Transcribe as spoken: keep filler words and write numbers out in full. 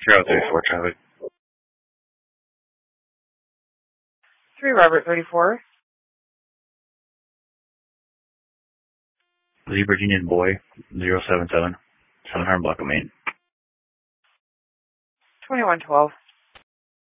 Route thirty-four traffic. three Robert thirty-four. Lee Virginian Boy, zero seven seven, seven hundred block of Main. twenty-one twelve.